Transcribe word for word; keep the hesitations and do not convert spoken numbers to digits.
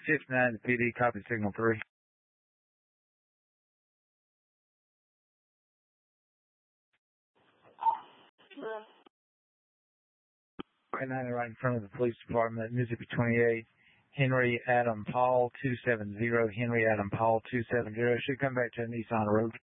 fifty-nine to P D, copy signal three. Right now, right in front of the police department, Mississippi twenty-eight, Henry Adam Paul two seven zero, Henry Adam Paul two seven zero. Should come back to Nissan Road.